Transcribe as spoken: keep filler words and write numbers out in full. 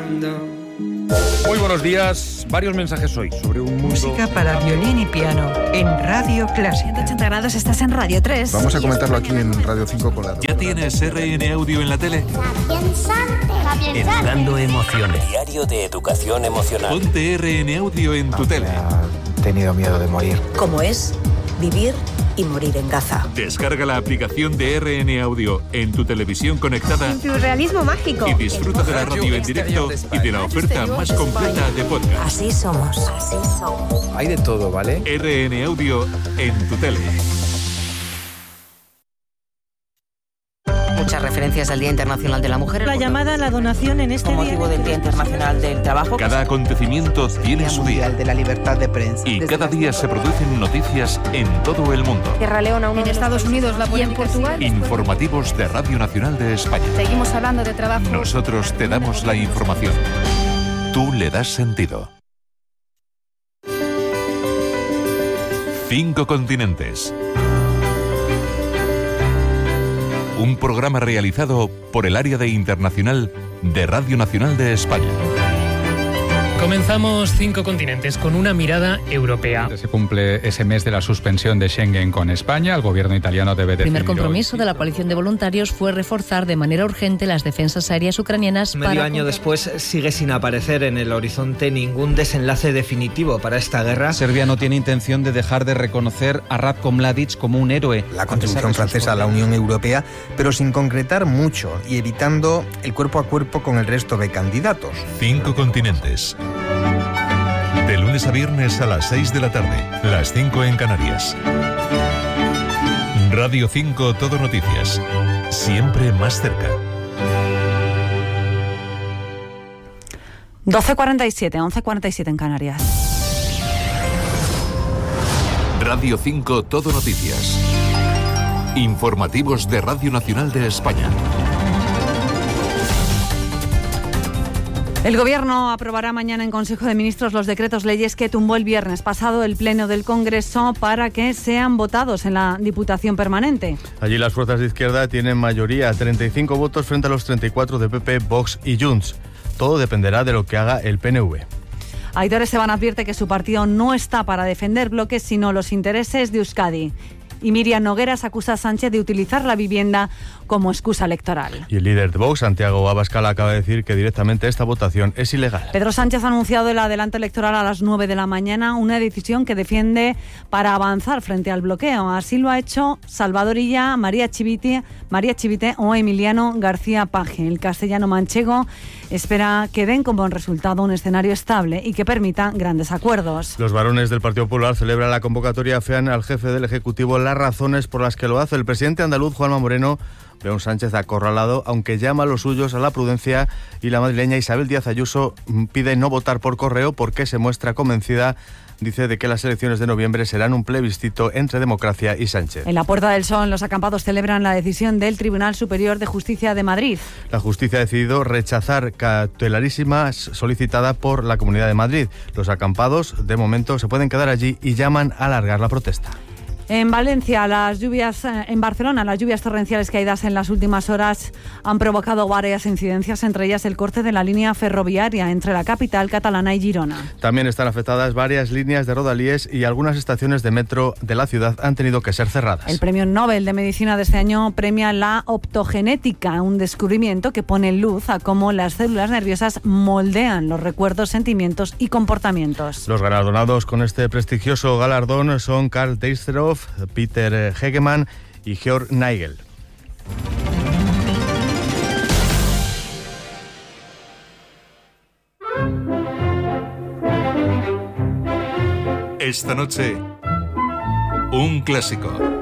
esperando. Muy buenos días. Varios mensajes hoy sobre un mundo... Música para violín y piano en Radio Clásica. ciento ochenta grados, estás en Radio tres. Vamos a comentarlo aquí en Radio cinco con la... ¿Ya tienes R N Audio en la tele? Educando emociones. Diario de educación emocional. Ponte R N Audio en tu tele. He tenido miedo de morir. ¿Cómo es vivir y morir en Gaza? Descarga la aplicación de R N Audio en tu televisión conectada. Surrealismo mágico. Y disfruta de la radio en directo y de la oferta más completa de podcast. Así somos, así somos. Hay de todo, ¿vale? R N Audio en tu tele. Muchas referencias al Día Internacional de la Mujer. La llamada a la donación en este Con motivo del Día Internacional del Trabajo. Cada acontecimiento tiene su día. de la libertad de prensa. Y cada día se producen noticias en todo el mundo. Sierra Leona, en Estados Unidos, la y en Portugal. Informativos de Radio Nacional de España. Seguimos hablando de trabajo. Nosotros te damos la información. Tú le das sentido. Cinco continentes. Un programa realizado por el área de internacional de Radio Nacional de España. Comenzamos Cinco Continentes con una mirada europea. Se cumple ese mes de la suspensión de Schengen con España. El gobierno italiano debe decidir. El primer compromiso hoy de la coalición de voluntarios fue reforzar de manera urgente las defensas aéreas ucranianas. Medio para... año después sigue sin aparecer en el horizonte ningún desenlace definitivo para esta guerra. Serbia no tiene intención de dejar de reconocer a Ratko Mladic como un héroe. La contribución francesa a la Unión Europea, pero sin concretar mucho y evitando el cuerpo a cuerpo con el resto de candidatos. Cinco continentes. De lunes a viernes a las seis de la tarde, las cinco en Canarias. Radio cinco Todo Noticias. Siempre más cerca. doce cuarenta y siete, once cuarenta y siete en Canarias. Radio cinco Todo Noticias. Informativos de Radio Nacional de España. El Gobierno aprobará mañana en Consejo de Ministros los decretos leyes que tumbó el viernes pasado el Pleno del Congreso para que sean votados en la Diputación Permanente. Allí las fuerzas de izquierda tienen mayoría, treinta y cinco votos frente a los treinta y cuatro de P P, Vox y Junts. Todo dependerá de lo que haga el P N V. Aitor Esteban advierte que su partido no está para defender bloques, sino los intereses de Euskadi. Y Miriam Nogueras acusa a Sánchez de utilizar la vivienda como excusa electoral. Y el líder de Vox, Santiago Abascal, acaba de decir que directamente esta votación es ilegal. Pedro Sánchez ha anunciado el adelanto electoral a las nueve de la mañana, una decisión que defiende para avanzar frente al bloqueo. Así lo ha hecho Salvador Illa, María Chivite, María Chivite o Emiliano García Paje. El castellano manchego espera que den como resultado un escenario estable y que permita grandes acuerdos. Los varones del Partido Popular celebran la convocatoria FEAN al jefe del Ejecutivo las razones por las que lo hace. El presidente andaluz, Juanma Moreno, ve a un Sánchez acorralado, aunque llama a los suyos a la prudencia, y la madrileña Isabel Díaz Ayuso pide no votar por correo porque se muestra convencida, dice, de que las elecciones de noviembre serán un plebiscito entre democracia y Sánchez. En la Puerta del Sol, los acampados celebran la decisión del Tribunal Superior de Justicia de Madrid. La justicia ha decidido rechazar cautelarísimas solicitada por la Comunidad de Madrid. Los acampados, de momento, se pueden quedar allí y llaman a alargar la protesta. En Valencia, las lluvias, en Barcelona, las lluvias torrenciales caídas en las últimas horas han provocado varias incidencias, entre ellas el corte de la línea ferroviaria entre la capital catalana y Girona. También están afectadas varias líneas de rodalíes y algunas estaciones de metro de la ciudad han tenido que ser cerradas. El Premio Nobel de Medicina de este año premia la optogenética, un descubrimiento que pone en luz a cómo las células nerviosas moldean los recuerdos, sentimientos y comportamientos. Los galardonados con este prestigioso galardón son Karl Dijkshoff, Peter Hegemann y Georg Nagel. Esta noche, un clásico.